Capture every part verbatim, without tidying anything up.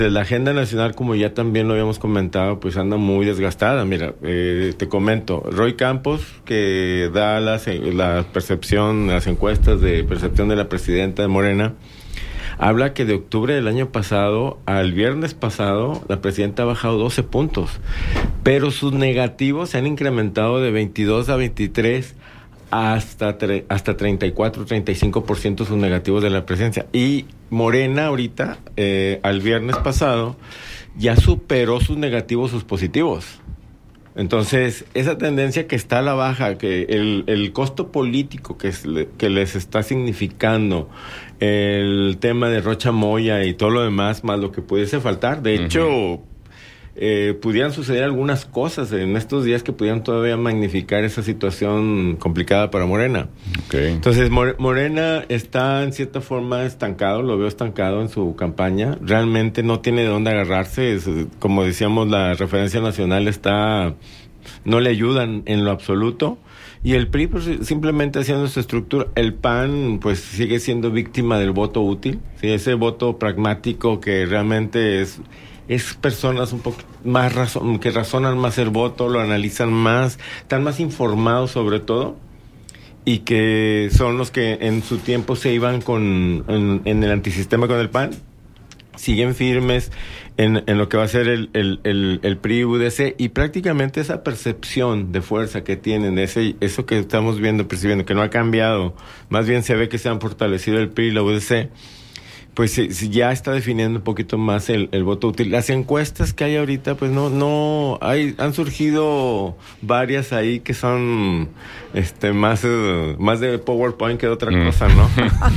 La agenda nacional, como ya también lo habíamos comentado, pues anda muy desgastada. Mira, eh, te comento, Roy Campos, que da las, la percepción, las encuestas de percepción de la presidenta de Morena, habla que de octubre del año pasado al viernes pasado, la presidenta ha bajado doce puntos, pero sus negativos se han incrementado de veintidós a veintitrés hasta, tre- hasta treinta y cuatro, treinta y cinco por ciento sus negativos de la presencia. Y Morena ahorita, eh, al viernes pasado, ya superó sus negativos, sus positivos. Entonces, esa tendencia que está a la baja, que el, el costo político que, es, que les está significando el tema de Rocha Moya y todo lo demás, más lo que pudiese faltar. De hecho, uh-huh. eh, pudieran suceder algunas cosas en estos días que pudieran todavía magnificar esa situación complicada para Morena. Okay. Entonces, More, Morena está en cierta forma estancado, lo veo estancado en su campaña. Realmente no tiene de dónde agarrarse. Es, como decíamos, la referencia nacional está, no le ayudan en lo absoluto. Y el P R I, pues, simplemente haciendo su estructura. El P A N, pues, sigue siendo víctima del voto útil, ¿sí? Ese voto pragmático que realmente es, es personas un poco más razón, que razonan más el voto, lo analizan más, están más informados sobre todo, y que son los que en su tiempo se iban con, en, en el antisistema con el P A N, siguen firmes en, en lo que va a ser el, el, el, el P R I U D C, y prácticamente esa percepción de fuerza que tienen, ese, eso que estamos viendo, percibiendo, que no ha cambiado, más bien se ve que se han fortalecido el P R I y la U D C, pues sí, sí, ya está definiendo un poquito más el, el voto útil. Las encuestas que hay ahorita, pues no, no, hay, han surgido varias ahí que son, este, más, uh, más de PowerPoint que de otra mm. cosa, ¿no?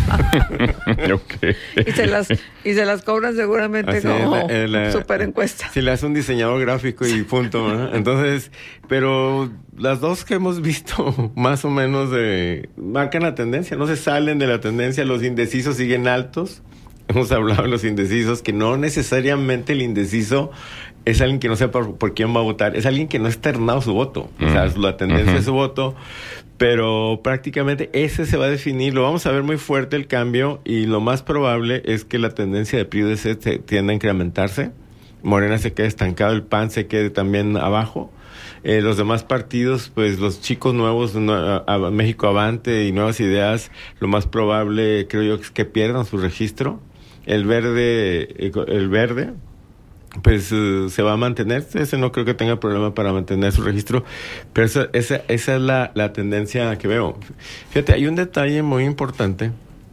Okay. Y se las, y se las cobran seguramente así como la, la, super encuesta. Si le hace un diseñador gráfico y punto, ¿no? Entonces, pero las dos que hemos visto, más o menos, de, marcan la tendencia, no se salen de la tendencia, los indecisos siguen altos. Hemos hablado de los indecisos, que no necesariamente el indeciso es alguien que no sepa por, por quién va a votar, es alguien que no ha externado su voto, mm. o sea, la tendencia uh-huh. es su voto, pero prácticamente ese se va a definir, lo vamos a ver muy fuerte el cambio, y lo más probable es que la tendencia de P R I U D C se tienda a incrementarse, Morena se quede estancado, el P A N se quede también abajo. Eh, los demás partidos, pues los chicos nuevos, no, a, a México Avante y Nuevas Ideas, lo más probable, creo yo, es que pierdan su registro. El verde, el verde, pues uh, se va a mantener. Ese no creo que tenga problema para mantener su registro, pero esa, esa, esa es la, la tendencia que veo. Fíjate, hay un detalle muy importante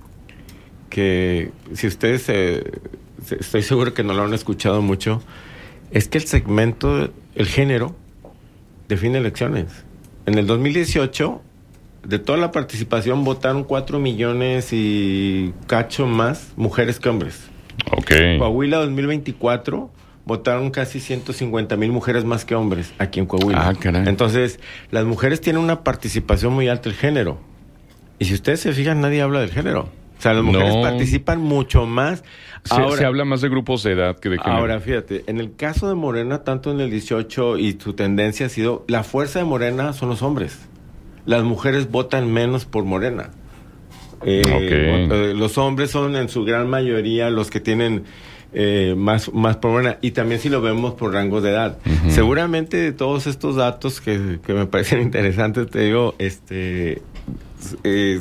que si ustedes, eh, estoy seguro que no lo han escuchado mucho, es que el segmento, el género, define elecciones. En el dos mil dieciocho, de toda la participación, votaron cuatro millones y cacho más mujeres que hombres. Okay. Coahuila dos mil veinticuatro, votaron casi ciento cincuenta mil mujeres más que hombres aquí en Coahuila. Ah, caray. Entonces, las mujeres tienen una participación muy alta del género. Y si ustedes se fijan, nadie habla del género. O sea, las mujeres no. participan mucho más. Se, ahora, se habla más de grupos de edad que de género. Ahora, fíjate, en el caso de Morena, tanto en el dieciocho, y su tendencia ha sido, la fuerza de Morena son los hombres. Las mujeres votan menos por Morena. Eh, okay. eh, los hombres son en su gran mayoría los que tienen eh, más, más por Morena. Y también si lo vemos por rango de edad. Uh-huh. Seguramente de todos estos datos que, que me parecen interesantes, te digo, este... Eh,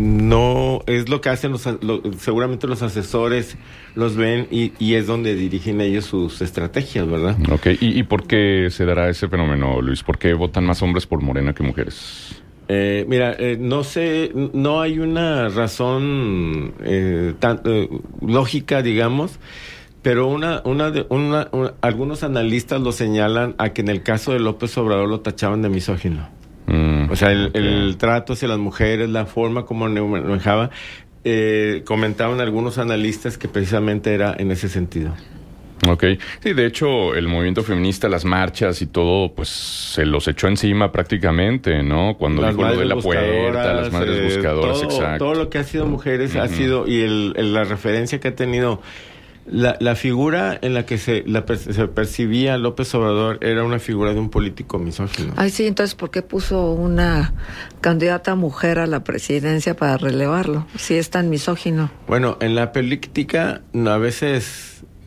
no es lo que hacen los, lo, seguramente los asesores los ven y, y es donde dirigen ellos sus estrategias, ¿verdad? Okay. ¿Y, ¿Y por qué se dará ese fenómeno, Luis? ¿Por qué votan más hombres por Morena que mujeres? Eh, mira, eh, no sé, no hay una razón eh, tan eh, lógica, digamos, pero una, una, de, una, una, algunos analistas lo señalan a que en el caso de López Obrador lo tachaban de misógino. Mm, o sea, el, okay. el trato hacia las mujeres, la forma como manejaba, eh, comentaban algunos analistas que precisamente era en ese sentido. Ok, sí, de hecho el movimiento feminista, las marchas y todo, pues se los echó encima prácticamente, ¿no? Cuando las dijo lo de la puerta, las madres eh, buscadoras, todo, exacto. Todo lo que ha sido mujeres uh-huh. ha sido, y el, el, la referencia que ha tenido. La, la figura en la que se, la, se percibía López Obrador era una figura de un político misógino. Ay, sí, entonces, ¿por qué puso una candidata mujer a la presidencia para relevarlo? Si es tan misógino. Bueno, en la política a veces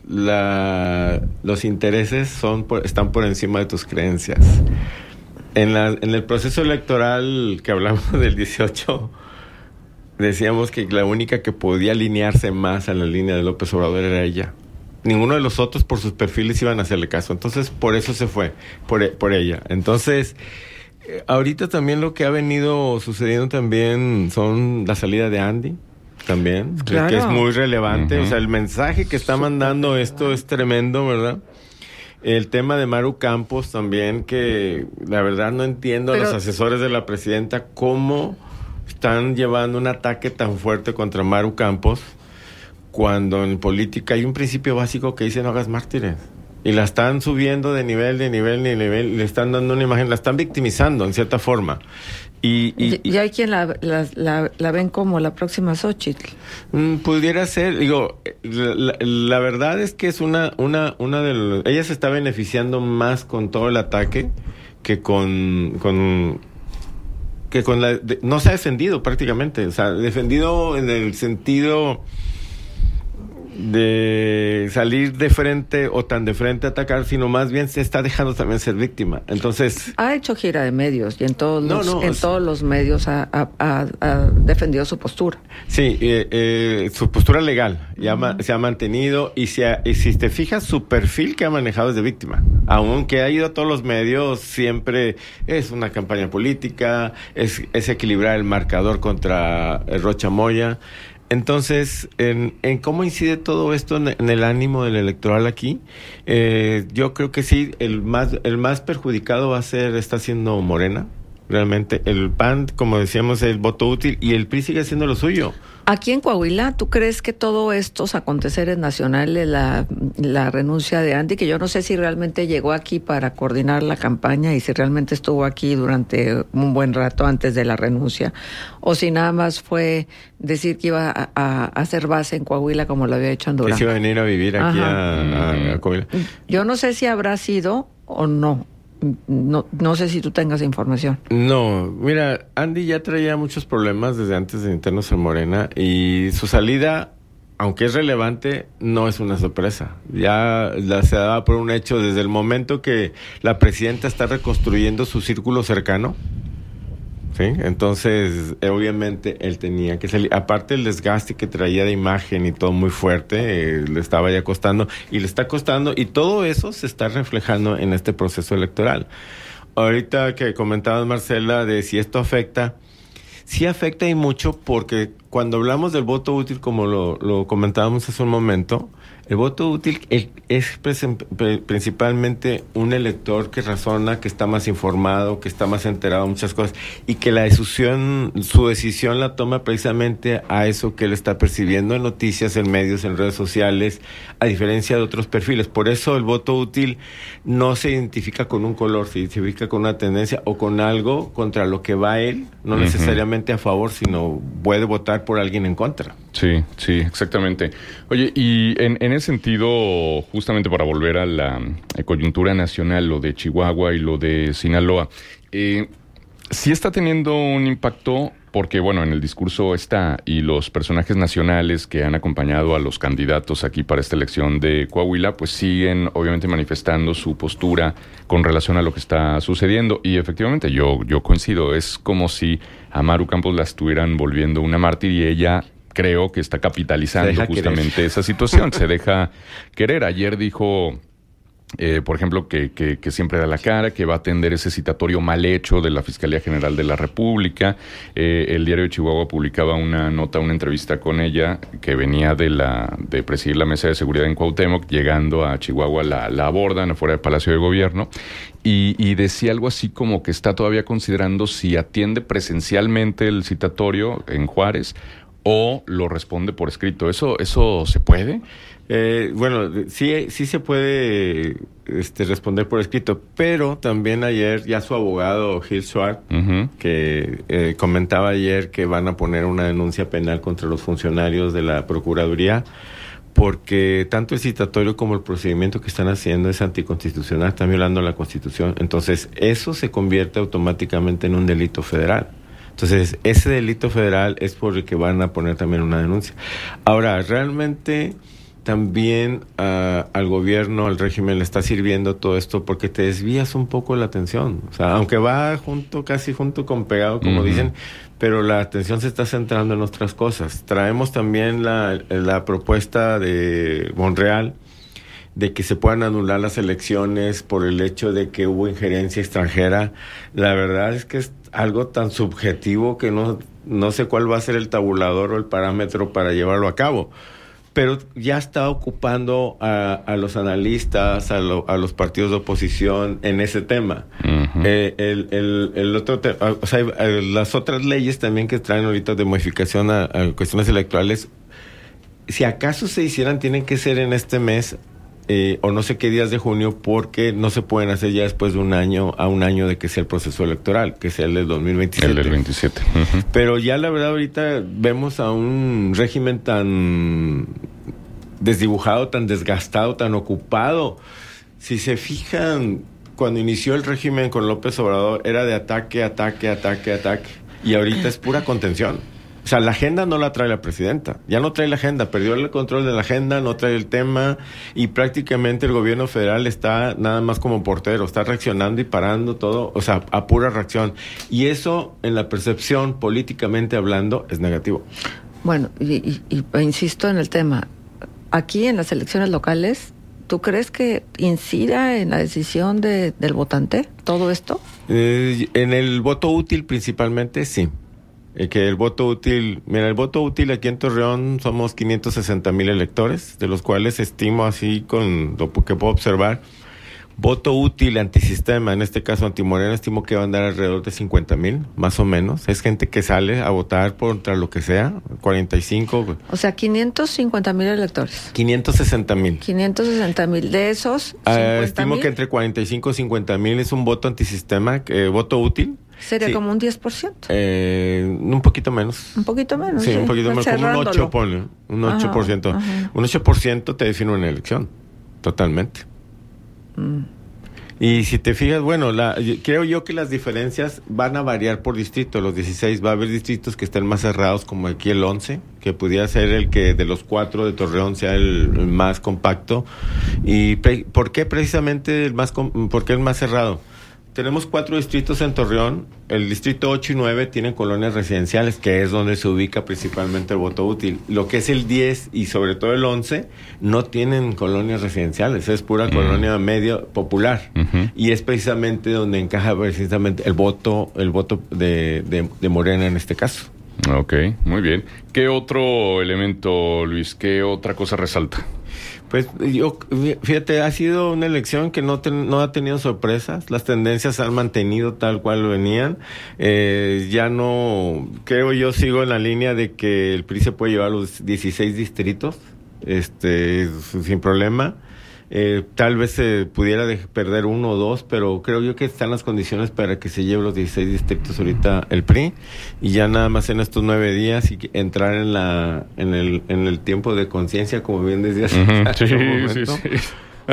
la, los intereses son por, están por encima de tus creencias. En, la, en el proceso electoral que hablamos del dieciocho, decíamos que la única que podía alinearse más a la línea de López Obrador era ella. Ninguno de los otros por sus perfiles iban a hacerle caso. Entonces, por eso se fue, por, por ella. Entonces, eh, ahorita también lo que ha venido sucediendo también son la salida de Andy, también, claro, que es muy relevante. Uh-huh. O sea, el mensaje que está mandando esto es tremendo, ¿verdad? El tema de Maru Campos también, que la verdad no entiendo Pero... a los asesores de la presidenta cómo están llevando un ataque tan fuerte contra Maru Campos, cuando en política hay un principio básico que dice no hagas mártires. Y la están subiendo de nivel, de nivel, de nivel, le están dando una imagen, la están victimizando en cierta forma. Y, y, y, y hay quien la, la, la, la ven como la próxima Xóchitl. Pudiera ser, digo, la, la verdad es que es una, una, una de los, ella se está beneficiando más con todo el ataque que con, con que con la, de, no se ha defendido prácticamente, o sea, defendido en el sentido de salir de frente o tan de frente a atacar, sino más bien se está dejando también ser víctima. Entonces ha hecho gira de medios y en todos los, no, no, en o sea, todos los medios ha, ha, ha, ha defendido su postura. Sí, eh, eh, su postura legal ya uh-huh. ma, se ha mantenido y, se ha, y si te fijas su perfil que ha manejado es de víctima, aunque ha ido a todos los medios siempre es una campaña política, es, es equilibrar el marcador contra Rocha Moya. Entonces, en, en cómo incide todo esto en, en el ánimo del electoral aquí, eh, yo creo que sí, el más el más perjudicado va a ser, está siendo Morena, realmente. El P A N, como decíamos, el voto útil, y el P R I sigue haciendo lo suyo. Aquí en Coahuila, ¿tú crees que todos estos aconteceres nacionales, la, la renuncia de Andy, que yo no sé si realmente llegó aquí para coordinar la campaña y si realmente estuvo aquí durante un buen rato antes de la renuncia, o si nada más fue decir que iba a, a, a hacer base en Coahuila como lo había hecho en Durango? Que se iba a venir a vivir aquí a, a, a Coahuila. Yo no sé si habrá sido o no. No, no sé si tú tengas información. No, mira, Andy ya traía muchos problemas desde antes de internos en Morena y su salida, aunque es relevante, no es una sorpresa. Ya la, se daba por un hecho desde el momento que la presidenta está reconstruyendo su círculo cercano. ¿Sí? Entonces, obviamente, él tenía que salir. Aparte, el desgaste que traía de imagen y todo muy fuerte, eh, le estaba ya costando, y le está costando, y todo eso se está reflejando en este proceso electoral. Ahorita que comentabas, Marcela, de si esto afecta, sí afecta y mucho, porque cuando hablamos del voto útil, como lo, lo comentábamos hace un momento, el voto útil es principalmente un elector que razona, que está más informado, que está más enterado de muchas cosas, y que la decisión, su decisión la toma precisamente a eso que él está percibiendo en noticias, en medios, en redes sociales, a diferencia de otros perfiles. Por eso el voto útil no se identifica con un color, se identifica con una tendencia o con algo contra lo que va él, no uh-huh. necesariamente a favor, sino puede votar por alguien en contra. Sí, sí, exactamente. Oye, y en, en ese sentido, justamente para volver a la coyuntura nacional, lo de Chihuahua y lo de Sinaloa, eh, sí está teniendo un impacto, porque bueno, en el discurso está, y los personajes nacionales que han acompañado a los candidatos aquí para esta elección de Coahuila, pues siguen obviamente manifestando su postura con relación a lo que está sucediendo, y efectivamente yo, yo coincido, es como si a Maru Campos la estuvieran volviendo una mártir y ella creo que está capitalizando justamente querer. esa situación, se deja querer. Ayer dijo, eh, por ejemplo, que, que, que siempre da la cara, que va a atender ese citatorio mal hecho de la Fiscalía General de la República. Eh, el Diario de Chihuahua publicaba una nota, una entrevista con ella, que venía de la de presidir la Mesa de Seguridad en Cuauhtémoc, llegando a Chihuahua la, la abordan afuera del Palacio de Gobierno, y, y decía algo así como que está todavía considerando si atiende presencialmente el citatorio en Juárez o lo responde por escrito. ¿Eso eso se puede? Eh, bueno, sí, sí se puede este, responder por escrito, pero también ayer ya su abogado Gil Schwartz, uh-huh. que eh, comentaba ayer que van a poner una denuncia penal contra los funcionarios de la Procuraduría, porque tanto el citatorio como el procedimiento que están haciendo es anticonstitucional, están violando la Constitución. Entonces, eso se convierte automáticamente en un delito federal. Entonces, ese delito federal es por el que van a poner también una denuncia. Ahora, realmente también uh, al gobierno, al régimen le está sirviendo todo esto porque te desvías un poco la atención. O sea, aunque va junto, casi junto con pegado, como uh-huh. dicen, pero la atención se está centrando en otras cosas. Traemos también la, la propuesta de Monreal de que se puedan anular las elecciones por el hecho de que hubo injerencia extranjera. La verdad es que es algo tan subjetivo que no, no sé cuál va a ser el tabulador o el parámetro para llevarlo a cabo. Pero ya está ocupando a, a los analistas, a, lo, a los partidos de oposición en ese tema. Uh-huh. Eh, el, el, el otro te, o sea, las otras leyes también que traen ahorita de modificación a, a cuestiones electorales, si acaso se hicieran, tienen que ser en este mes, Eh, o no sé qué días de junio, porque no se pueden hacer ya después de un año a un año de que sea el proceso electoral, que sea el del dos mil veintisiete. El del veintisiete. Uh-huh. Pero ya la verdad ahorita vemos a un régimen tan desdibujado, tan desgastado, tan ocupado. Si se fijan, cuando inició el régimen con López Obrador era de ataque, ataque, ataque, ataque, y ahorita es pura contención. O sea, la agenda no la trae la presidenta. Ya no trae la agenda. Perdió el control de la agenda, no trae el tema. Y prácticamente el gobierno federal está nada más como portero. Está reaccionando y parando todo. O sea, a pura reacción. Y eso, en la percepción, políticamente hablando, es negativo. Bueno, y, y, y insisto en el tema. Aquí, en las elecciones locales, ¿tú crees que incida en la decisión de, del votante todo esto? Eh, en el voto útil, principalmente, sí. Que el voto útil, mira, el voto útil aquí en Torreón somos quinientos sesenta mil electores, de los cuales estimo así con lo que puedo observar, voto útil antisistema, en este caso antimorena, estimo que va a andar alrededor de cincuenta mil, más o menos. Es gente que sale a votar por lo que sea, cuarenta y cinco. O sea, quinientos cincuenta mil electores. quinientos sesenta mil. quinientos sesenta mil. De esos, uh, estimo ¿mil? Que entre cuarenta y cinco y cincuenta mil es un voto antisistema, eh, voto útil. Sería sí. como un diez por ciento. Eh, un poquito menos. Un poquito menos. Sí, sí. un poquito menos, como un ocho, ponle. Un ocho por ciento. Ajá, ajá. Un ocho por ciento te define una elección. Totalmente. Mm. Y si te fijas, bueno, la, creo yo que las diferencias van a variar por distrito. Los dieciséis, va a haber distritos que estén más cerrados, como aquí el once, que pudiera ser el que de los cuatro de Torreón sea el, el más compacto. ¿Y pre, por qué precisamente el más, por qué el más cerrado? Tenemos cuatro distritos en Torreón. El distrito ocho y nueve tienen colonias residenciales, que es donde se ubica principalmente el voto útil. Lo que es el diez y sobre todo el once no tienen colonias residenciales, es pura uh-huh. colonia medio popular. Uh-huh. Y es precisamente donde encaja precisamente el voto, el voto de, de, de Morena en este caso. Ok, muy bien. ¿Qué otro elemento, Luis? ¿Qué otra cosa resalta? Pues yo, fíjate, ha sido una elección que no, ten, no ha tenido sorpresas, las tendencias se han mantenido tal cual venían, eh, ya no, creo yo sigo en la línea de que el P R I se puede llevar los dieciséis distritos, este, sin problema. Eh, tal vez se pudiera de perder uno o dos, pero creo yo que están las condiciones para que se lleve los dieciséis distritos ahorita el P R I, y ya nada más en estos nueve días y entrar en la en el en el tiempo de conciencia, como bien decías. Uh-huh. Sí, sí, sí.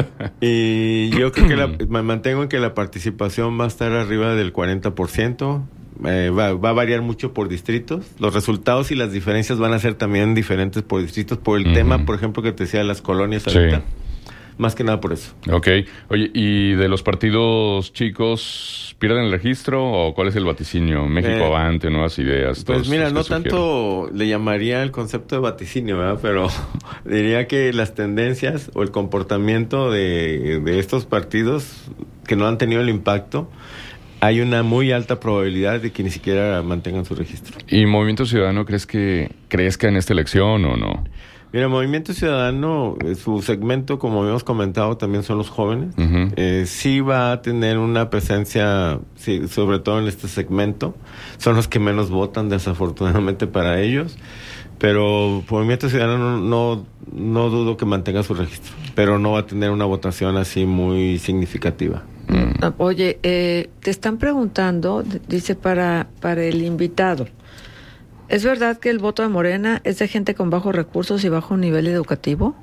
Y yo creo que la, me mantengo en que la participación va a estar arriba del cuarenta por ciento. Eh, va, va a variar mucho por distritos. Los resultados y las diferencias van a ser también diferentes por distritos, por el uh-huh. tema, por ejemplo, que te decía de las colonias ahorita. Sí. Más que nada por eso. Ok. Oye, ¿y de los partidos chicos pierden el registro o cuál es el vaticinio? México eh, Avante, Nuevas Ideas. Pues mira, no tanto le llamaría el concepto de vaticinio, ¿verdad? Pero diría que las tendencias o el comportamiento de, de estos partidos que no han tenido el impacto, hay una muy alta probabilidad de que ni siquiera mantengan su registro. ¿Y Movimiento Ciudadano crees que crezca en esta elección o no? Mira, Movimiento Ciudadano, su segmento, como habíamos comentado, también son los jóvenes. Uh-huh. Eh, sí va a tener una presencia, sí, sobre todo en este segmento. Son los que menos votan, desafortunadamente para ellos. Pero Movimiento Ciudadano no, no, no dudo que mantenga su registro, pero no va a tener una votación así muy significativa. Mm. Oye, eh, te están preguntando, dice para, para el invitado, ¿es verdad que el voto de Morena es de gente con bajos recursos y bajo nivel educativo?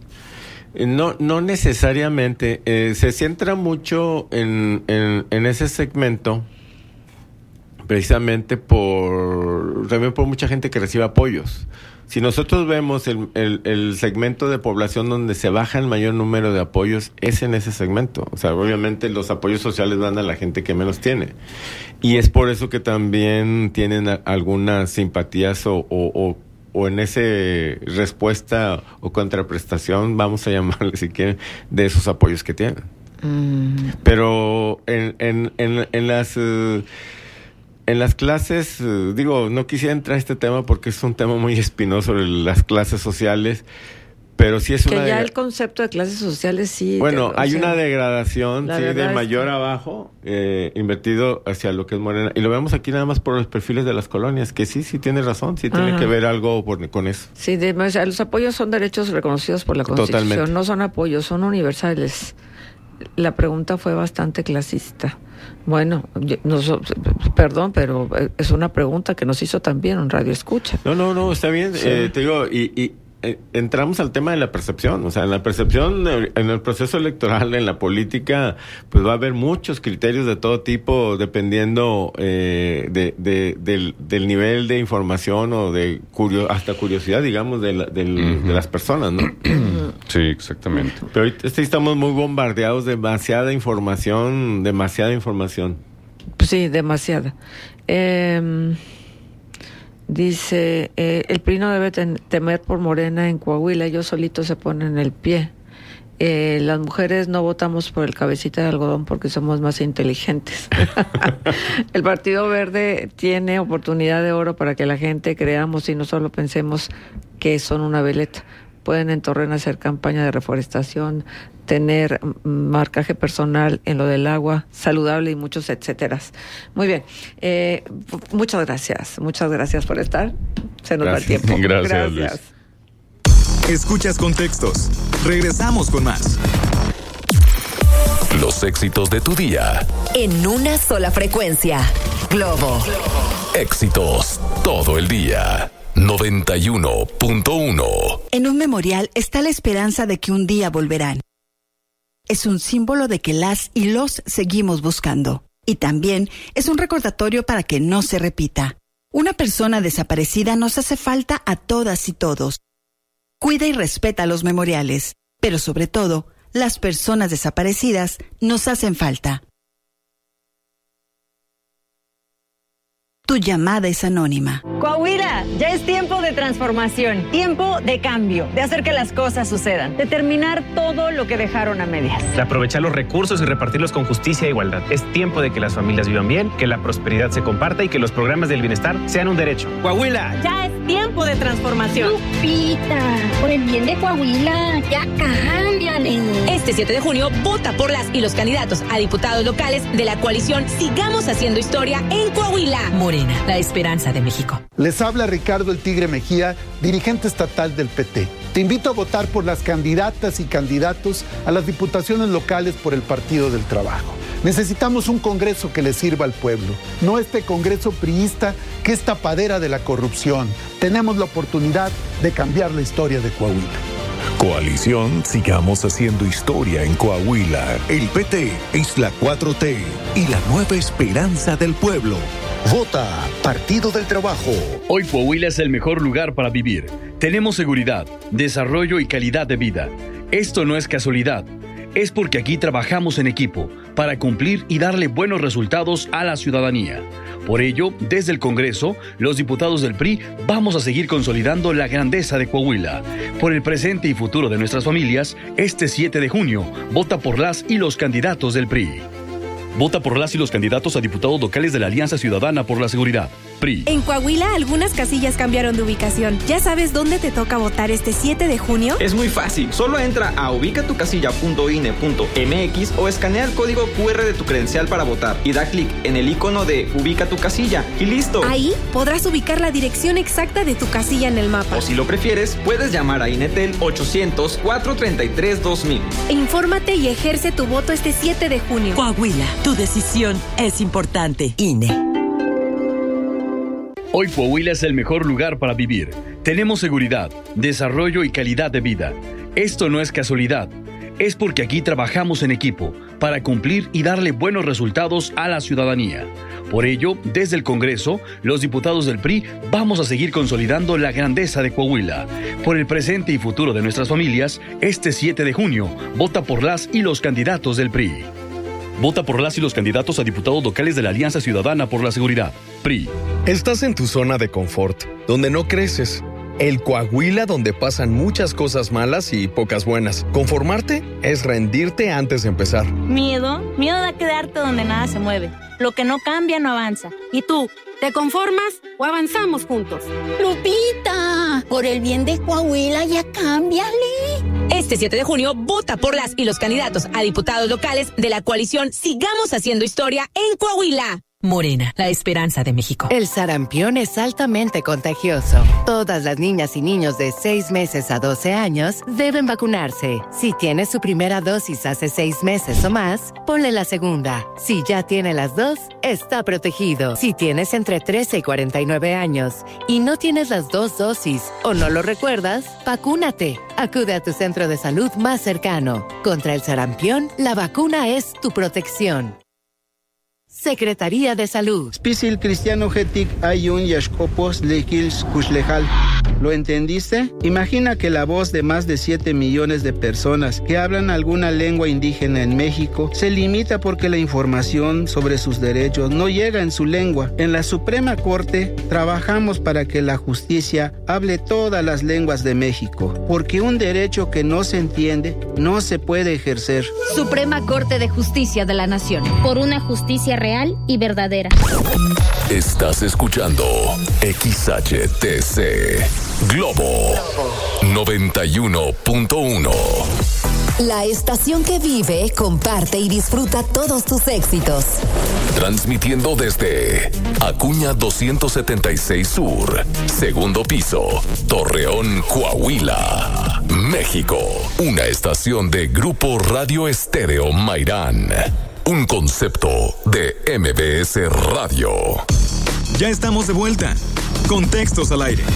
No, no necesariamente. Eh, se centra mucho en, en, en ese segmento, precisamente por también por mucha gente que recibe apoyos. O Si nosotros vemos el, el, el segmento de población donde se baja el mayor número de apoyos, es en ese segmento. O sea, obviamente los apoyos sociales van a la gente que menos tiene. Y es por eso que también tienen a, algunas simpatías o, o, o, o en ese respuesta o contraprestación, vamos a llamarle si quieren, de esos apoyos que tienen. Mm. Pero en, en, en, en las... Uh, En las clases, eh, digo, no quisiera entrar a este tema porque es un tema muy espinoso sobre las clases sociales, pero sí es que una... Que ya degra- el concepto de clases sociales sí... Bueno, te, hay sea, una degradación, sí, de mayor que... abajo, eh, invertido hacia lo que es Morena. Y lo vemos aquí nada más por los perfiles de las colonias, que sí, sí tiene razón, sí tiene Ajá. que ver algo por, con eso. Sí, de, o sea, los apoyos son derechos reconocidos por la Constitución, Totalmente. No son apoyos, son universales. La pregunta fue bastante clasista. Bueno, no, perdón, pero es una pregunta que nos hizo también un Radio Escucha. No, no, no, está bien. Sí. Eh, te digo, y, y eh, entramos al tema de la percepción. O sea, en la percepción, en el proceso electoral, en la política, pues va a haber muchos criterios de todo tipo, dependiendo eh, de, de, del, del nivel de información o de curio, hasta curiosidad, digamos, de, la, del, uh-huh. de las personas, ¿no? Sí, exactamente. Pero ahorita sí estamos muy bombardeados de demasiada información, demasiada información. Sí, demasiada. Eh, dice, eh, el P R I no debe ten, temer por Morena en Coahuila, ellos solitos se ponen el pie. Eh, las mujeres no votamos por el cabecita de algodón porque somos más inteligentes. El Partido Verde tiene oportunidad de oro para que la gente creamos y no solo pensemos que son una veleta. Pueden en Torreón hacer campaña de reforestación, tener marcaje personal en lo del agua saludable y muchos etcéteras. Muy bien. Eh, muchas gracias. Muchas gracias por estar. Se nos gracias. va el tiempo. Gracias, gracias. Luis. Escuchas Contextos. Regresamos con más. Los éxitos de tu día. En una sola frecuencia. Globo. Éxitos todo el día. noventa y uno punto uno. En un memorial está la esperanza de que un día volverán. Es un símbolo de que las y los seguimos buscando. Y también es un recordatorio para que no se repita. Una persona desaparecida nos hace falta a todas y todos. Cuida y respeta los memoriales, pero sobre todo, las personas desaparecidas nos hacen falta. Tu llamada es anónima. Coahuila, ya es tiempo de transformación, tiempo de cambio, de hacer que las cosas sucedan, de terminar todo lo que dejaron a medias. De aprovechar los recursos y repartirlos con justicia e igualdad. Es tiempo de que las familias vivan bien, que la prosperidad se comparta y que los programas del bienestar sean un derecho. Coahuila. Ya es tiempo de transformación. Lupita, por el bien de Coahuila, ya cámbiale. Este siete de junio, vota por las y los candidatos a diputados locales de la coalición Sigamos Haciendo Historia en Coahuila. Morena, la esperanza de México. Les habla Ricardo el Tigre Mejía, dirigente estatal del P T. Te invito a votar por las candidatas y candidatos a las diputaciones locales por el Partido del Trabajo. Necesitamos un Congreso que le sirva al pueblo, no este Congreso priista que es tapadera de la corrupción. Tenemos la oportunidad de cambiar la historia de Coahuila. Coalición Sigamos Haciendo Historia en Coahuila. El P T es la cuatro T y la nueva esperanza del pueblo. Vota Partido del Trabajo. Hoy Coahuila es el mejor lugar para vivir. Tenemos seguridad, desarrollo y calidad de vida. Esto no es casualidad. Es porque aquí trabajamos en equipo para cumplir y darle buenos resultados a la ciudadanía. Por ello, desde el Congreso, los diputados del P R I vamos a seguir consolidando la grandeza de Coahuila. Por el presente y futuro de nuestras familias, este siete de junio, vota por las y los candidatos del P R I. Vota por las y los candidatos a diputados locales de la Alianza Ciudadana por la Seguridad. P R I. En Coahuila, algunas casillas cambiaron de ubicación. ¿Ya sabes dónde te toca votar este siete de junio? Es muy fácil. Solo entra a ubica tu casilla punto i n e punto m x o escanea el código cu erre de tu credencial para votar y da clic en el icono de Ubica tu casilla y listo. Ahí podrás ubicar la dirección exacta de tu casilla en el mapa. O si lo prefieres, puedes llamar a Inetel ochocientos, cuatrocientos treinta y tres, dos mil. Infórmate y ejerce tu voto este siete de junio. Coahuila, tu decisión es importante. I N E. Hoy Coahuila es el mejor lugar para vivir. Tenemos seguridad, desarrollo y calidad de vida. Esto no es casualidad. Es porque aquí trabajamos en equipo para cumplir y darle buenos resultados a la ciudadanía. Por ello, desde el Congreso, los diputados del P R I vamos a seguir consolidando la grandeza de Coahuila. Por el presente y futuro de nuestras familias, este siete de junio, vota por las y los candidatos del P R I. Vota por las y los candidatos a diputados locales de la Alianza Ciudadana por la Seguridad, P R I. Estás en tu zona de confort, donde no creces. El Coahuila donde pasan muchas cosas malas y pocas buenas. Conformarte es rendirte antes de empezar. Miedo, miedo a quedarte donde nada se mueve. Lo que no cambia no avanza. ¿Y tú, te conformas o avanzamos juntos? Lupita, por el bien de Coahuila ya cámbiale. Este siete de junio, vota por las y los candidatos a diputados locales de la coalición Sigamos Haciendo Historia en Coahuila. Morena, la esperanza de México. El sarampión es altamente contagioso. Todas las niñas y niños de seis meses a doce años deben vacunarse. Si tiene su primera dosis hace seis meses o más, ponle la segunda. Si ya tiene las dos, está protegido. Si tienes entre trece y cuarenta y nueve años y no tienes las dos dosis o no lo recuerdas, vacúnate. Acude a tu centro de salud más cercano. Contra el sarampión, la vacuna es tu protección. Secretaría de Salud. Spisil Cristiano Getic Ayun Yashkopos Lekils Kushlejal. ¿Lo entendiste? Imagina que la voz de más de siete millones de personas que hablan alguna lengua indígena en México se limita porque la información sobre sus derechos no llega en su lengua. En la Suprema Corte trabajamos para que la justicia hable todas las lenguas de México, porque un derecho que no se entiende no se puede ejercer. Suprema Corte de Justicia de la Nación. Por una justicia real y verdadera. Estás escuchando X H T C Globo noventa y uno punto uno. La estación que vive, comparte y disfruta todos tus éxitos. Transmitiendo desde Acuña doscientos setenta y seis Sur, segundo piso, Torreón, Coahuila, México. Una estación de Grupo Radio Estéreo Mairán. Un concepto de M B S Radio. Ya estamos de vuelta. Contextos al aire.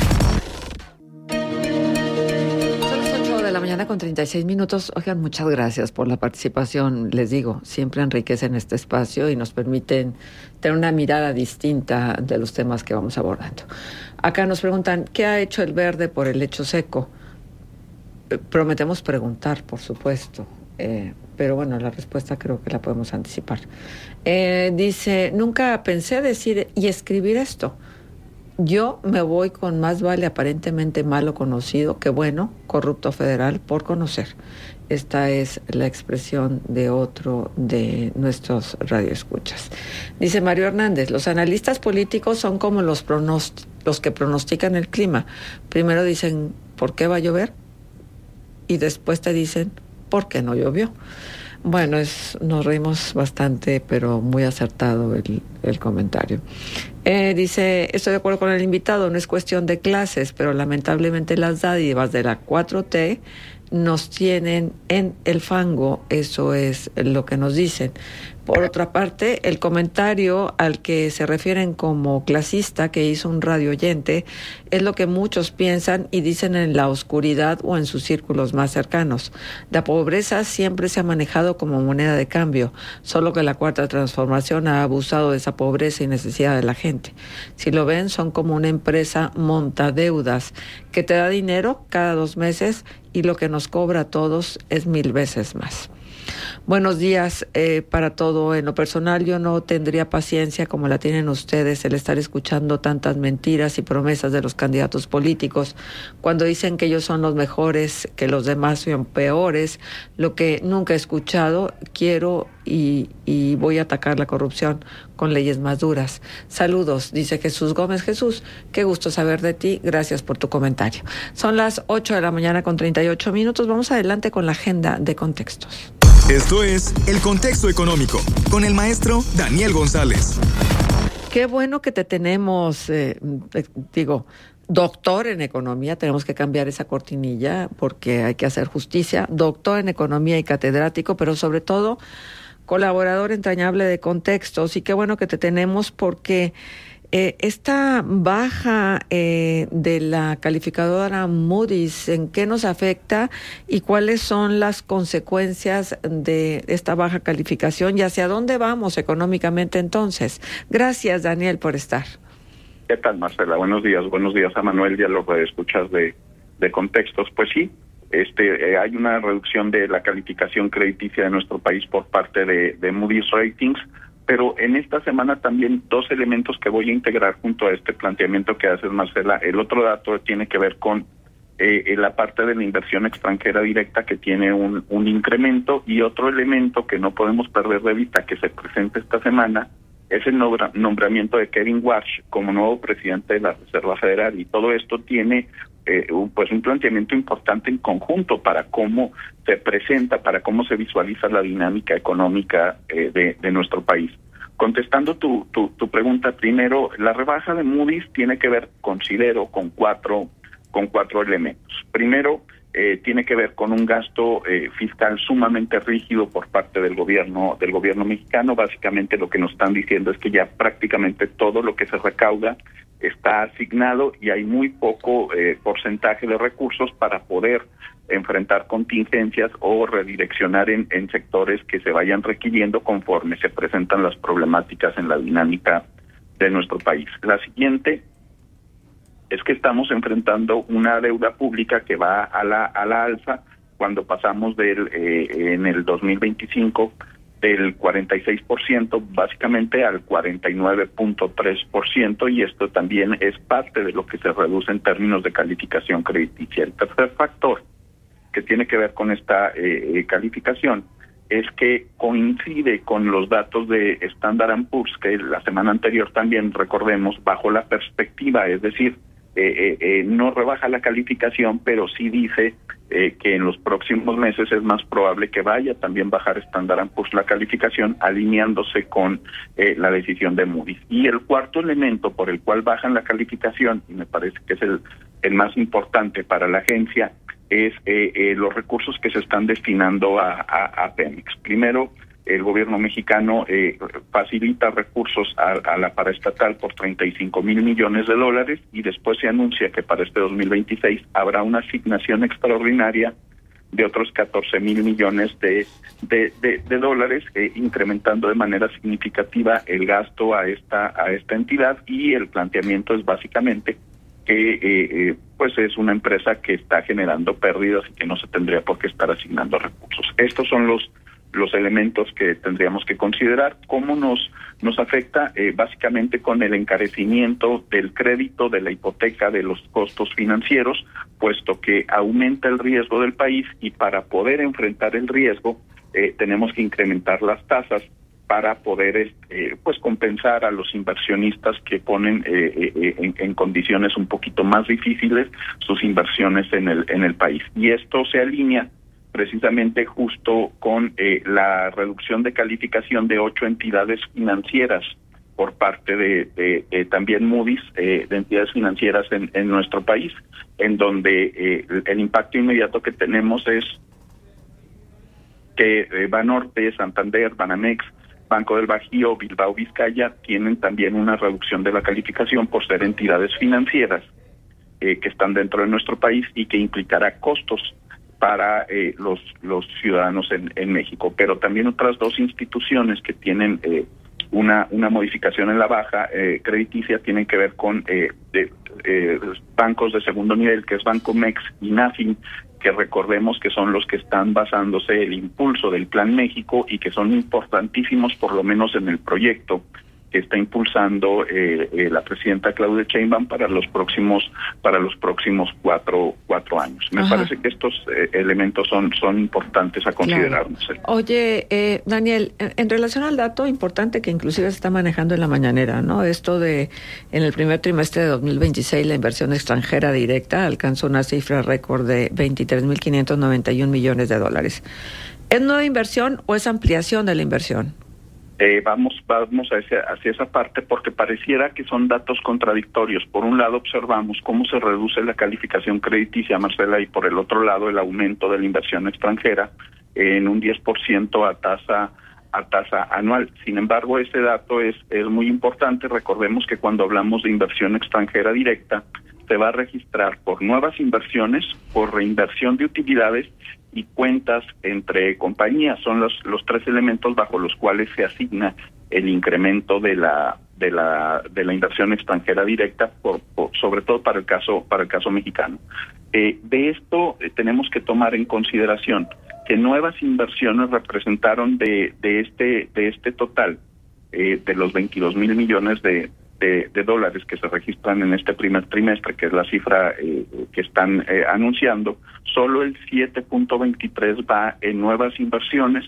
Son las ocho de la mañana con treinta y seis minutos. Oigan, muchas gracias por la participación. Les digo, siempre enriquecen este espacio y nos permiten tener una mirada distinta de los temas que vamos abordando. Acá nos preguntan, ¿qué ha hecho el Verde por el lecho seco? Eh, prometemos preguntar, por supuesto. Eh, pero bueno, la respuesta creo que la podemos anticipar. Eh, dice, nunca pensé decir y escribir esto. Yo me voy con más vale aparentemente malo conocido que bueno, corrupto federal por conocer. Esta es la expresión de otro de nuestros radioescuchas. Dice Mario Hernández, los analistas políticos son como los, pronost- los que pronostican el clima. Primero dicen, ¿por qué va a llover? Y después te dicen, ¿por qué no llovió? Bueno, es, nos reímos bastante, pero muy acertado el, el comentario. Eh, dice, estoy de acuerdo con el invitado, no es cuestión de clases, pero lamentablemente las dádivas de la cuatro T nos tienen en el fango, eso es lo que nos dicen. Por otra parte, el comentario al que se refieren como clasista que hizo un radio oyente es lo que muchos piensan y dicen en la oscuridad o en sus círculos más cercanos. La pobreza siempre se ha manejado como moneda de cambio, solo que la Cuarta Transformación ha abusado de esa pobreza y necesidad de la gente. Si lo ven, son como una empresa montadeudas que te da dinero cada dos meses y lo que nos cobra a todos es mil veces más. Buenos días eh, para todo. En lo personal, yo no tendría paciencia como la tienen ustedes el estar escuchando tantas mentiras y promesas de los candidatos políticos cuando dicen que ellos son los mejores, que los demás son peores. Lo que nunca he escuchado, quiero y, y voy a atacar la corrupción con leyes más duras. Saludos, dice Jesús Gómez. Jesús, qué gusto saber de ti. Gracias por tu comentario. Son las ocho de la mañana con treinta y ocho minutos. Vamos adelante con la agenda de contextos. Esto es El Contexto Económico, con el maestro Daniel González. Qué bueno que te tenemos, eh, digo, doctor en economía, tenemos que cambiar esa cortinilla porque hay que hacer justicia, doctor en economía y catedrático, pero sobre todo colaborador entrañable de Contextos, y qué bueno que te tenemos porque Eh, esta baja eh, de la calificadora Moody's, ¿en qué nos afecta y cuáles son las consecuencias de esta baja calificación y hacia dónde vamos económicamente entonces? Gracias, Daniel, por estar. ¿Qué tal, Marcela? Buenos días. Buenos días a Manuel y a los escuchas de, de Contextos. Pues sí, este, eh, hay una reducción de la calificación crediticia de nuestro país por parte de, de Moody's Ratings, pero en esta semana también dos elementos que voy a integrar junto a este planteamiento que haces, Marcela. El otro dato tiene que ver con eh, la parte de la inversión extranjera directa, que tiene un, un incremento, y otro elemento que no podemos perder de vista que se presenta esta semana es el nombramiento de Kevin Warsh como nuevo presidente de la Reserva Federal, y todo esto tiene eh, un, pues un planteamiento importante en conjunto para cómo se presenta, para cómo se visualiza la dinámica económica eh, de, de nuestro país. Contestando tu, tu, tu pregunta, primero, la rebaja de Moody's tiene que ver, considero, con cuatro, con cuatro elementos. Primero, Eh, tiene que ver con un gasto eh, fiscal sumamente rígido por parte del gobierno del gobierno mexicano. Básicamente lo que nos están diciendo es que ya prácticamente todo lo que se recauda está asignado y hay muy poco eh, porcentaje de recursos para poder enfrentar contingencias o redireccionar en, en sectores que se vayan requiriendo conforme se presentan las problemáticas en la dinámica de nuestro país. La siguiente es que estamos enfrentando una deuda pública que va a la a la alza cuando pasamos del eh, en el dos mil veinticinco del cuarenta y seis por ciento básicamente al cuarenta y nueve punto tres por ciento, y esto también es parte de lo que se reduce en términos de calificación crediticia. El tercer factor que tiene que ver con esta eh, calificación es que coincide con los datos de Standard and Poor's, que la semana anterior también, recordemos, bajó la perspectiva, es decir, Eh, eh, eh, no rebaja la calificación, pero sí dice eh, que en los próximos meses es más probable que vaya también bajar Standard and Poor's la calificación, alineándose con eh, la decisión de Moody's. Y el cuarto elemento por el cual bajan la calificación, y me parece que es el, el más importante para la agencia, es eh, eh, los recursos que se están destinando a, a, a Pemex. Primero, el gobierno mexicano eh, facilita recursos a, a la paraestatal por treinta y cinco mil millones de dólares, y después se anuncia que para este dos mil veintiséis habrá una asignación extraordinaria de otros catorce mil millones de, de, de, de dólares, eh, incrementando de manera significativa el gasto a esta, a esta entidad, y el planteamiento es básicamente que eh, eh, pues es una empresa que está generando pérdidas y que no se tendría por qué estar asignando recursos. Estos son los los elementos que tendríamos que considerar. ¿Cómo nos nos afecta? Eh, básicamente con el encarecimiento del crédito, de la hipoteca, de los costos financieros, puesto que aumenta el riesgo del país, y para poder enfrentar el riesgo eh, tenemos que incrementar las tasas para poder eh, pues compensar a los inversionistas que ponen eh, eh, en, en condiciones un poquito más difíciles sus inversiones en el en el país. Y esto se alinea precisamente justo con eh, la reducción de calificación de ocho entidades financieras por parte de, de, de también Moody's, eh, de entidades financieras en, en nuestro país, en donde eh, el, el impacto inmediato que tenemos es que eh, Banorte, Santander, Banamex, Banco del Bajío, Bilbao Vizcaya tienen también una reducción de la calificación por ser entidades financieras eh, que están dentro de nuestro país y que implicará costos para eh, los los ciudadanos en, en México. Pero también otras dos instituciones que tienen eh, una una modificación en la baja eh, crediticia tienen que ver con eh, de, eh, bancos de segundo nivel, que es Bancomex y Nafin, que recordemos que son los que están basándose el impulso del Plan México y que son importantísimos, por lo menos en el proyecto que está impulsando eh, eh, la presidenta Claudia Sheinbaum para los próximos para los próximos cuatro cuatro años. Me Ajá. parece que estos eh, elementos son son importantes a considerar. Claro. Oye, eh, Daniel, en, en relación al dato importante que inclusive se está manejando en la mañanera, ¿no? Esto de en el primer trimestre de dos mil veintiséis la inversión extranjera directa alcanzó una cifra récord de veintitrés mil quinientos noventa y un millones de dólares. ¿Es nueva inversión o es ampliación de la inversión? Eh, vamos vamos hacia, hacia esa parte porque pareciera que son datos contradictorios. Por un lado observamos cómo se reduce la calificación crediticia, Marcela, y por el otro lado el aumento de la inversión extranjera en un diez por ciento a tasa a tasa anual. Sin embargo, ese dato es, es muy importante. Recordemos que cuando hablamos de inversión extranjera directa, se va a registrar por nuevas inversiones, por reinversión de utilidades y cuentas entre compañías. Son los, los tres elementos bajo los cuales se asigna el incremento de la de la de la inversión extranjera directa, por, por, sobre todo para el caso para el caso mexicano. Eh, de esto eh, tenemos que tomar en consideración que nuevas inversiones representaron de de este de este total eh, de los veintidós mil millones de De, de dólares que se registran en este primer trimestre, que es la cifra eh, que están eh, anunciando, solo el siete punto veintitrés va en nuevas inversiones.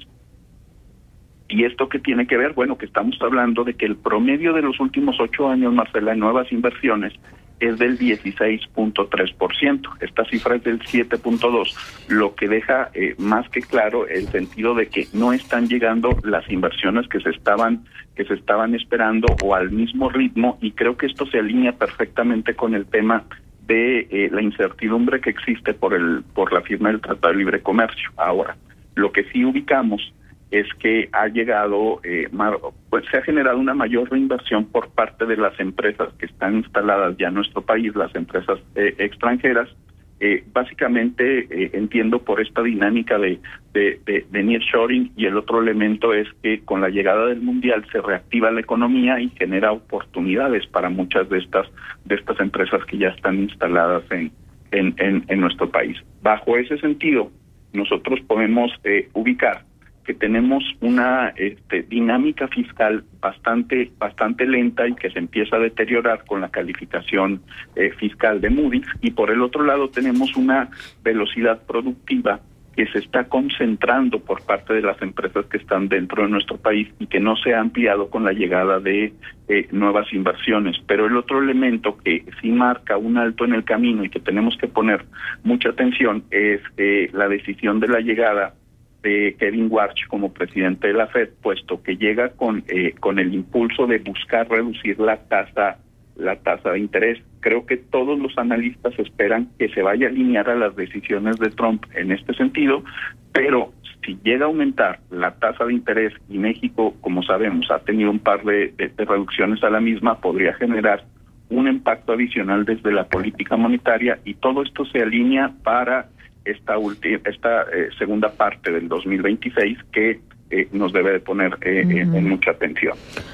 ¿Y esto qué tiene que ver? Bueno, que estamos hablando de que el promedio de los últimos ocho años, Marcela, en nuevas inversiones es del dieciséis punto tres por ciento. Esta cifra es del siete punto dos, lo que deja eh, más que claro el sentido de que no están llegando las inversiones que se estaban que se estaban esperando o al mismo ritmo, y creo que esto se alinea perfectamente con el tema de eh, la incertidumbre que existe por el por la firma del Tratado de Libre Comercio. Ahora, lo que sí ubicamos es que ha llegado, eh, pues se ha generado una mayor reinversión por parte de las empresas que están instaladas ya en nuestro país, las empresas eh, extranjeras, eh, básicamente eh, entiendo por esta dinámica de, de, de, de nearshoring, y el otro elemento es que con la llegada del Mundial se reactiva la economía y genera oportunidades para muchas de estas de estas empresas que ya están instaladas en, en, en, en nuestro país. Bajo ese sentido, nosotros podemos eh, ubicar que tenemos una este, dinámica fiscal bastante bastante lenta y que se empieza a deteriorar con la calificación eh, fiscal de Moody's, y por el otro lado tenemos una velocidad productiva que se está concentrando por parte de las empresas que están dentro de nuestro país y que no se ha ampliado con la llegada de eh, nuevas inversiones. Pero el otro elemento que sí marca un alto en el camino y que tenemos que poner mucha atención es eh, la decisión de la llegada de Kevin Warsh como presidente de la Fed, puesto que llega con eh, con el impulso de buscar reducir la tasa la tasa de interés. Creo que todos los analistas esperan que se vaya a alinear a las decisiones de Trump en este sentido, pero si llega a aumentar la tasa de interés y México, como sabemos, ha tenido un par de, de, de reducciones a la misma, podría generar un impacto adicional desde la política monetaria, y todo esto se alinea para esta última, esta eh, segunda parte del dos mil veintiséis que eh, nos debe de poner eh, uh-huh. en, en mucha atención.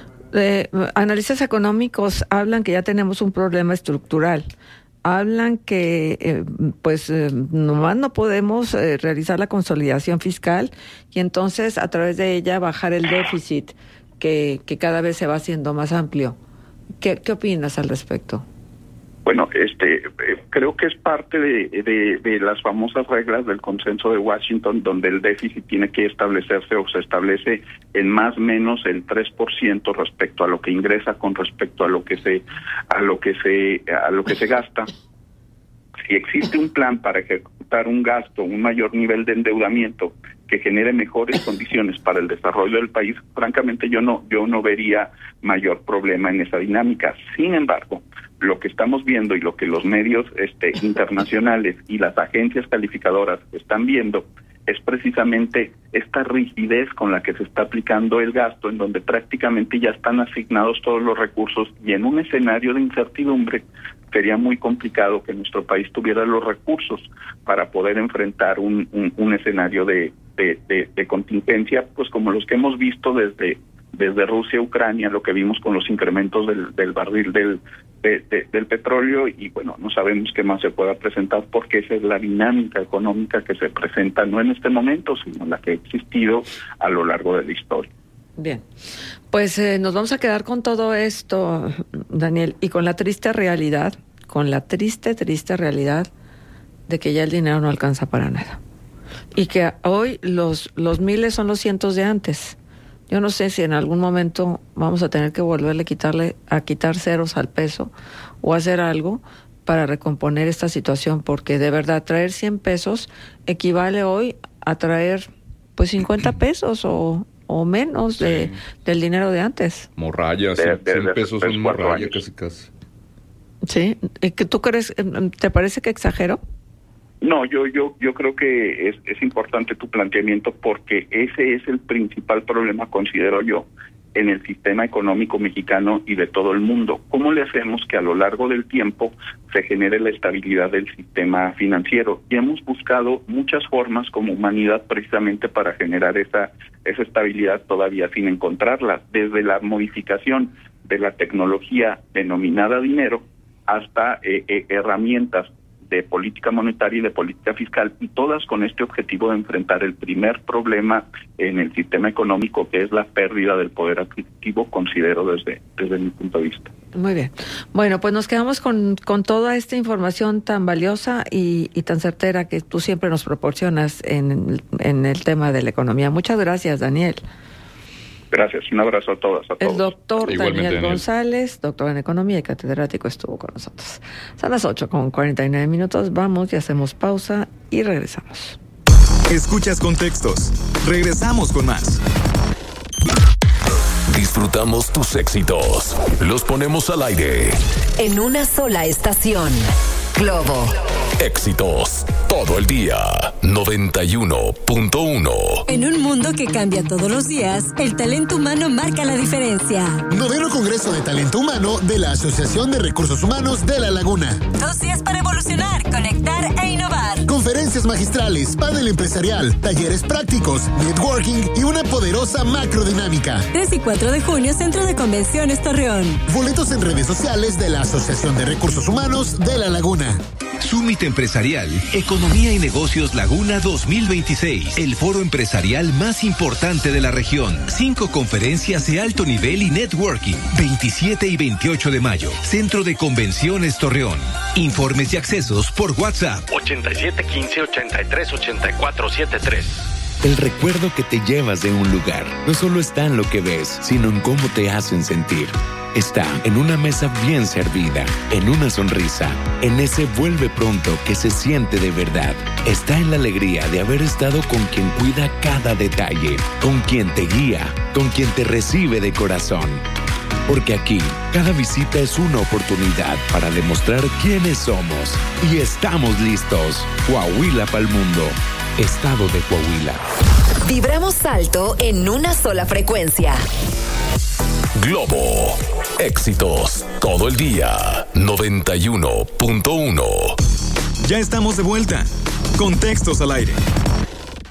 Eh, analistas económicos hablan que ya tenemos un problema estructural. Hablan que eh, pues eh, nomás no podemos eh, realizar la consolidación fiscal y entonces a través de ella bajar el déficit que, que cada vez se va haciendo más amplio. ¿Qué, qué opinas al respecto? Bueno, este, eh, creo que es parte de, de, de las famosas reglas del consenso de Washington, donde el déficit tiene que establecerse o se establece en más o menos el tres por ciento respecto a lo que ingresa con respecto a lo que se a lo que se a lo que se gasta. Si existe un plan para ejecutar un gasto, un mayor nivel de endeudamiento que genere mejores condiciones para el desarrollo del país, francamente yo no yo no vería mayor problema en esa dinámica. Sin embargo, lo que estamos viendo y lo que los medios este, internacionales y las agencias calificadoras están viendo es precisamente esta rigidez con la que se está aplicando el gasto, en donde prácticamente ya están asignados todos los recursos, y en un escenario de incertidumbre sería muy complicado que nuestro país tuviera los recursos para poder enfrentar un, un, un escenario de, de, de, de contingencia, pues como los que hemos visto desde desde Rusia, Ucrania, lo que vimos con los incrementos del, del barril del de, de, del petróleo, y bueno, no sabemos qué más se pueda presentar, porque esa es la dinámica económica que se presenta no en este momento, sino la que ha existido a lo largo de la historia. Bien, pues eh, nos vamos a quedar con todo esto, Daniel, y con la triste realidad, con la triste, triste realidad de que ya el dinero no alcanza para nada, y que hoy los, los miles son los cientos de antes. Yo no sé si en algún momento vamos a tener que volverle a quitarle a quitar ceros al peso o hacer algo para recomponer esta situación, porque de verdad traer cien pesos equivale hoy a traer pues cincuenta pesos o, o menos de, sí. del dinero de antes. Morralla, cien pesos son morralla casi casi. Sí, ¿tú crees, te parece que exagero? No, yo yo yo creo que es, es importante tu planteamiento porque ese es el principal problema, considero yo, en el sistema económico mexicano y de todo el mundo. ¿Cómo le hacemos que a lo largo del tiempo se genere la estabilidad del sistema financiero? Y hemos buscado muchas formas como humanidad precisamente para generar esa esa estabilidad, todavía sin encontrarla, desde la modificación de la tecnología denominada dinero hasta eh, eh, herramientas de política monetaria y de política fiscal, y todas con este objetivo de enfrentar el primer problema en el sistema económico, que es la pérdida del poder adquisitivo, considero desde, desde mi punto de vista. Muy bien. Bueno, pues nos quedamos con, con toda esta información tan valiosa y, y tan certera que tú siempre nos proporcionas en, en el tema de la economía. Muchas gracias, Daniel. Gracias, un abrazo a todas, a todos. El doctor Igualmente, Daniel Daniel González, doctor en Economía y catedrático, estuvo con nosotros. Son las ocho con cuarenta y nueve minutos, vamos y hacemos pausa y regresamos. Escuchas Contextos. Regresamos con más. Disfrutamos tus éxitos. Los ponemos al aire. En una sola estación. Globo. Éxitos todo el día. noventa y uno punto uno. En un mundo que cambia todos los días, el talento humano marca la diferencia. Noveno Congreso de Talento Humano de la Asociación de Recursos Humanos de La Laguna. Dos días para evolucionar, conectar e innovar. Conferencias magistrales, panel empresarial, talleres prácticos, networking y una poderosa macrodinámica. tres y cuatro de junio, Centro de Convenciones Torreón. Boletos en redes sociales de la Asociación de Recursos Humanos de La Laguna. Summit Empresarial, Economía y Negocios Laguna dos mil veintiséis, el foro empresarial más importante de la región. Cinco conferencias de alto nivel y networking. veintisiete y veintiocho de mayo, Centro de Convenciones Torreón. Informes y accesos por WhatsApp. ochenta y siete quince ochenta y tres ochenta y cuatro setenta y tres. El recuerdo que te llevas de un lugar no solo está en lo que ves, sino en cómo te hacen sentir. Está en una mesa bien servida, en una sonrisa, en ese vuelve pronto que se siente de verdad. Está en la alegría de haber estado con quien cuida cada detalle, con quien te guía, con quien te recibe de corazón. Porque aquí, cada visita es una oportunidad para demostrar quiénes somos. Y estamos listos. Coahuila pa'l mundo. Estado de Coahuila. Vibramos alto en una sola frecuencia. Globo. Éxitos todo el día. noventa y uno punto uno. Ya estamos de vuelta. Contextos al aire.